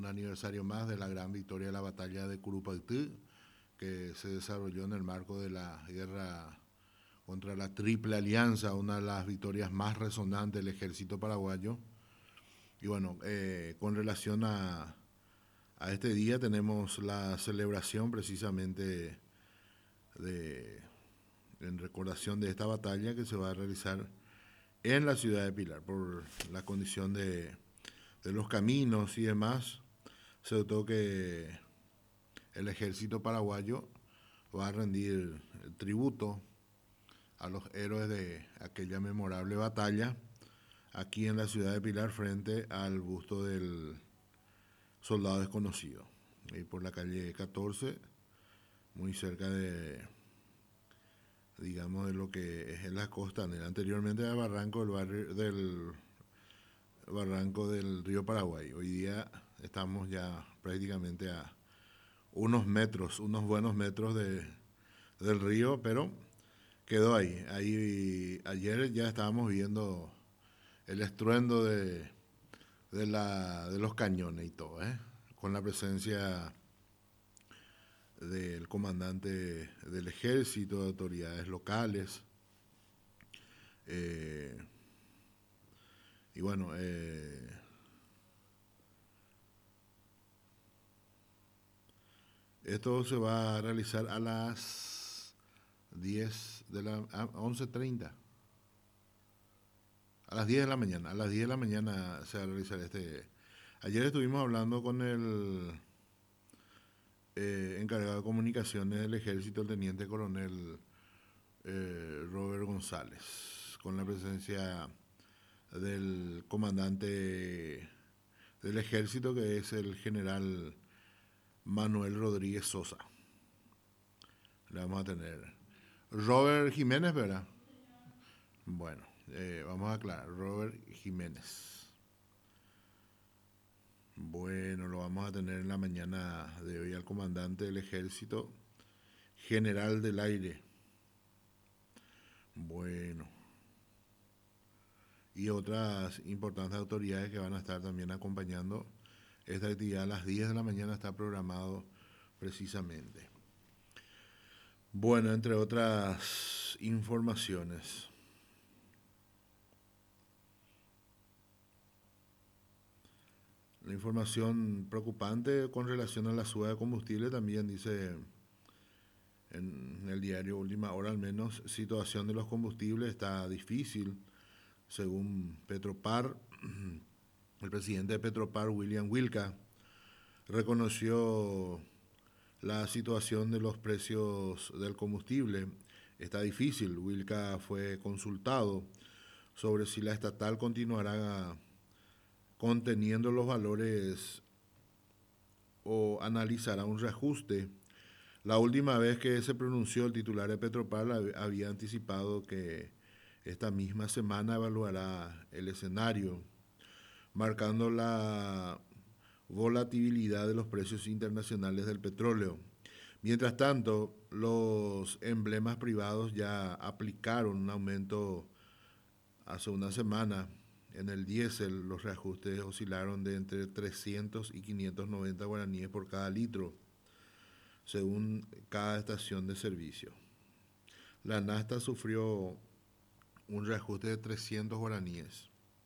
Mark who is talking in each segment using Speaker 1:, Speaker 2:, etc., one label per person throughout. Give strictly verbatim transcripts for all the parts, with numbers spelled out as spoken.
Speaker 1: un aniversario más de la gran victoria de la batalla de Curupaytí, que se desarrolló en el marco de la guerra contra la Triple Alianza, una de las victorias más resonantes del ejército paraguayo. Y bueno, eh, con relación a, a este día tenemos la celebración precisamente de, en recordación de esta batalla que se va a realizar en la ciudad de Pilar por la condición de, de los caminos y demás. Se notó que el ejército paraguayo va a rendir tributo a los héroes de aquella memorable batalla aquí en la ciudad de Pilar frente al busto del soldado desconocido, y por la calle catorce, muy cerca de, digamos, de lo que es en la costanera. Anteriormente era Barranco del barrio del Barranco del río Paraguay. Hoy día estamos ya prácticamente a unos metros, unos buenos metros de, del río, pero quedó ahí. Ahí ayer ya estábamos viendo el estruendo de, de, la, de los cañones y todo, ¿eh? Con la presencia del comandante del ejército, de autoridades locales. Eh, y bueno, eh, esto se va a realizar a las diez de la once treinta. A las diez de la mañana. A las diez de la mañana se va a realizar este. Ayer estuvimos hablando con el eh, encargado de comunicaciones del ejército, el teniente coronel eh, Robert González, con la presencia del comandante del ejército, que es el general Manuel Rodríguez Sosa. Le vamos a tener. Robert Jiménez, ¿verdad? Bueno, eh, vamos a aclarar. Robert Jiménez. Bueno, lo vamos a tener en la mañana de hoy al comandante del ejército, general del aire. Bueno. Y otras importantes autoridades que van a estar también acompañando esta actividad. A las diez de la mañana está programado precisamente. Bueno, entre otras informaciones. La información preocupante con relación a la suba de combustible también dice en el diario Última Hora, al menos, situación de los combustibles está difícil, según Petropar. El presidente de Petropar, William Wilca, reconoció la situación de los precios del combustible. Está difícil. Wilca fue consultado sobre si la estatal continuará conteniendo los valores o analizará un reajuste. La última vez que se pronunció, el titular de Petropar había anticipado que esta misma semana evaluará el escenario, marcando la volatilidad de los precios internacionales del petróleo. Mientras tanto, los emblemas privados ya aplicaron un aumento hace una semana. En el diésel los reajustes oscilaron de entre trescientos y quinientos noventa guaraníes por cada litro, según cada estación de servicio. La nafta sufrió un reajuste de trescientos guaraníes.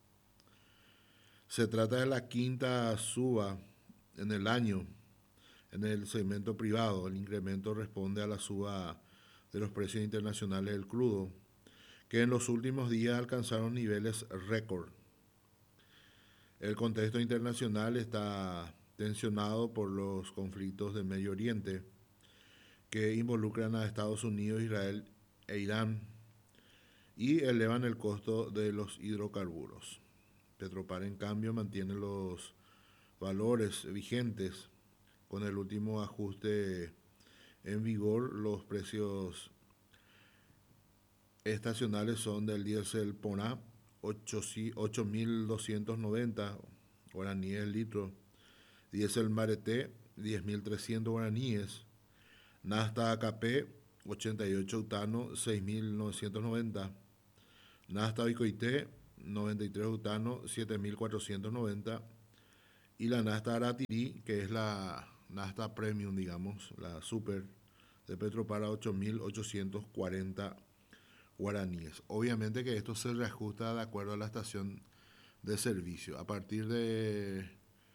Speaker 1: Se trata de la quinta suba en el año en el segmento privado. El incremento responde a la suba de los precios internacionales del crudo, que en los últimos días alcanzaron niveles récord. El contexto internacional está tensionado por los conflictos del Medio Oriente, que involucran a Estados Unidos, Israel e Irán, y elevan el costo de los hidrocarburos. Petropar, en cambio, mantiene los valores vigentes. Con el último ajuste en vigor, los precios estacionales son del diésel Pona ocho mil doscientos noventa guaraníes el litro, diésel Mareté diez mil trescientos guaraníes, Nafta A K P ochenta y ocho octano seis mil novecientos noventa, Nafta Bicoité noventa y tres octano siete mil cuatrocientos noventa y la Nasta Aratiri, que es la Nasta Premium, digamos, la Super de Petropar a ocho mil ochocientos cuarenta guaraníes. Obviamente que esto se reajusta de acuerdo a la estación de servicio. A partir de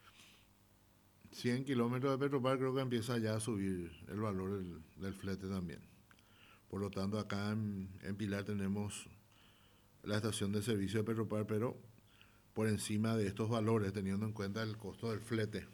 Speaker 1: cien kilómetros de Petropar creo que empieza ya a subir el valor del, del flete también. Por lo tanto, acá en, en Pilar tenemos la estación de servicio de Petropar, pero por encima de estos valores, teniendo en cuenta el costo del flete.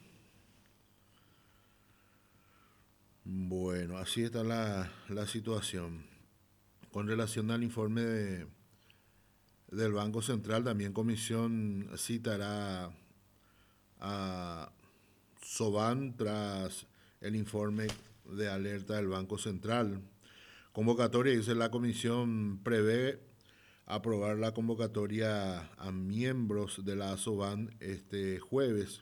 Speaker 1: Bueno, así está la, la situación. Con relación al informe de, del Banco Central, también Comisión citará a Soban tras el informe de alerta del Banco Central. Convocatoria, dice la Comisión, prevé aprobar la convocatoria a miembros de la Soban este jueves.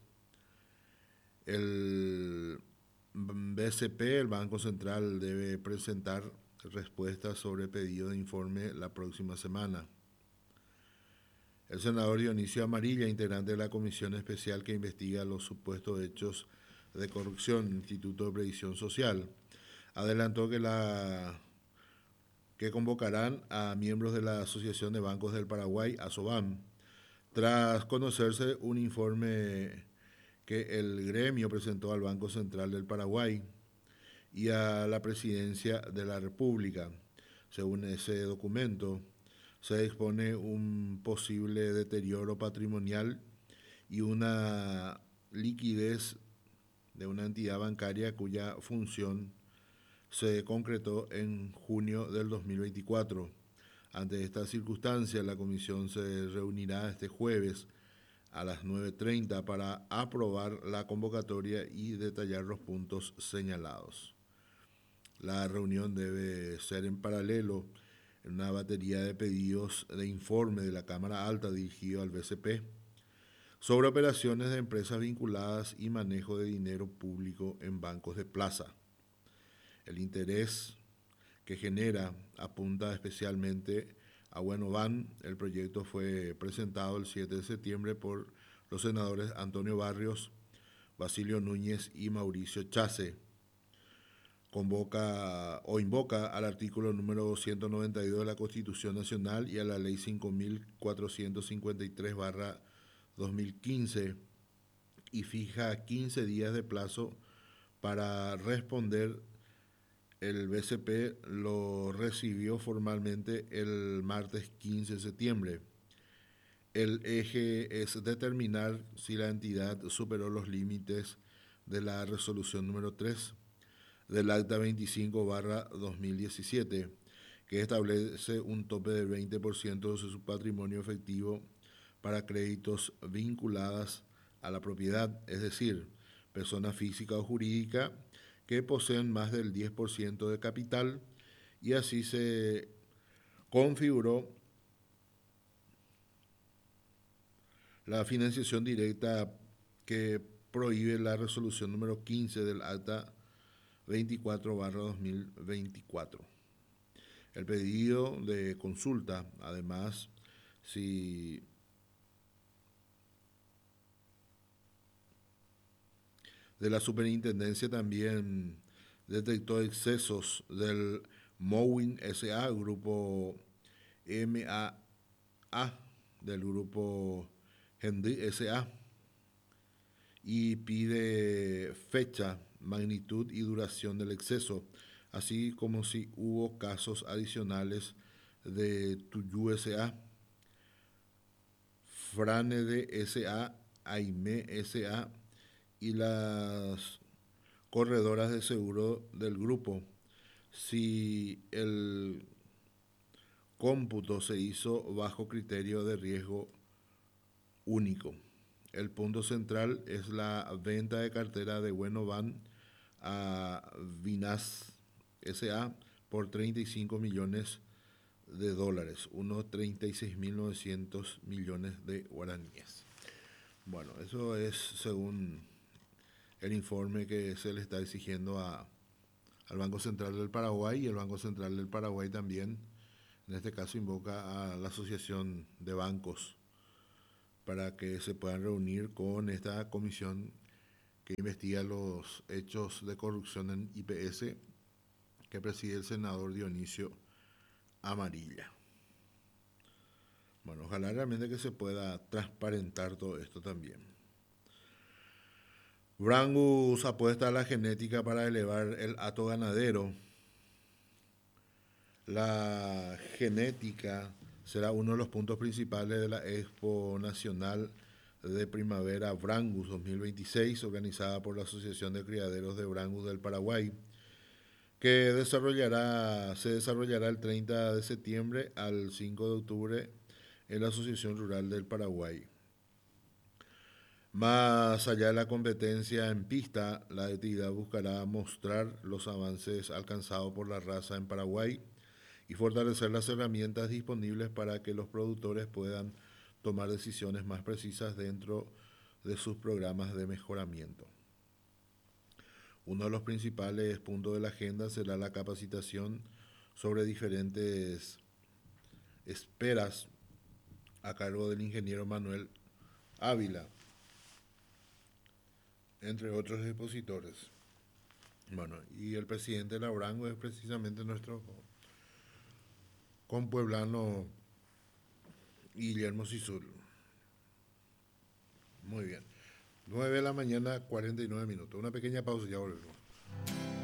Speaker 1: El B C P, el Banco Central, debe presentar respuestas sobre pedido de informe la próxima semana. El senador Dionisio Amarilla, integrante de la comisión especial que investiga los supuestos hechos de corrupción, Instituto de Previsión Social, adelantó que, la, que convocarán a miembros de la Asociación de Bancos del Paraguay, ASOBAM, tras conocerse un informe que el gremio presentó al Banco Central del Paraguay y a la Presidencia de la República. Según ese documento, se expone un posible deterioro patrimonial y una liquidez de una entidad bancaria cuya función se concretó en junio del dos mil veinticuatro. Ante esta circunstancia, la comisión se reunirá este jueves a las nueve treinta para aprobar la convocatoria y detallar los puntos señalados. La reunión debe ser en paralelo en una batería de pedidos de informe de la Cámara Alta dirigido al B C P sobre operaciones de empresas vinculadas y manejo de dinero público en bancos de plaza. El interés que genera apunta especialmente a Buenovan. El proyecto fue presentado el siete de septiembre por los senadores Antonio Barrios, Basilio Núñez y Mauricio Chase. Convoca o invoca al artículo número doscientos noventa y dos de la Constitución Nacional y a la Ley cinco mil cuatrocientos cincuenta y tres barra dos mil quince y fija quince días de plazo para responder. El B C P lo recibió formalmente el martes quince de septiembre. El eje es determinar si la entidad superó los límites de la resolución número tres del acta veinticinco barra dos mil diecisiete, que establece un tope del veinte por ciento de su patrimonio efectivo para créditos vinculadas a la propiedad, es decir, persona física o jurídica que poseen más del diez por ciento de capital, y así se configuró la financiación directa que prohíbe la resolución número quince del acta veinticuatro barra dos mil veinticuatro. El pedido de consulta, además, si de la superintendencia también detectó excesos del Mowin S A, grupo M A A, del grupo Hendry S A, y pide fecha, magnitud y duración del exceso, así como si hubo casos adicionales de Tuyu S A, Franede S A, Aime S A y las corredoras de seguro del grupo, si el cómputo se hizo bajo criterio de riesgo único. El punto central es la venta de cartera de Buenovan a Vinas S A por treinta y cinco millones de dólares, unos treinta y seis mil novecientos millones de guaraníes. Bueno, eso es según el informe que se le está exigiendo a, al Banco Central del Paraguay, y el Banco Central del Paraguay también, en este caso, invoca a la Asociación de Bancos para que se puedan reunir con esta comisión que investiga los hechos de corrupción en I P S que preside el senador Dionisio Amarilla. Bueno, ojalá realmente que se pueda transparentar todo esto también. Brangus apuesta a la genética para elevar el hato ganadero. La genética será uno de los puntos principales de la Expo Nacional de Primavera Brangus dos mil veintiséis, organizada por la Asociación de Criaderos de Brangus del Paraguay, que desarrollará, se desarrollará el treinta de septiembre al cinco de octubre en la Asociación Rural del Paraguay. Más allá de la competencia en pista, la actividad buscará mostrar los avances alcanzados por la raza en Paraguay y fortalecer las herramientas disponibles para que los productores puedan tomar decisiones más precisas dentro de sus programas de mejoramiento. Uno de los principales puntos de la agenda será la capacitación sobre diferentes esperas a cargo del ingeniero Manuel Ávila, entre otros expositores. Bueno, y el presidente de la Brangus es precisamente nuestro compueblano Guillermo Sisul. Muy bien. nueve de la mañana, cuarenta y nueve minutos. Una pequeña pausa y ya volvemos.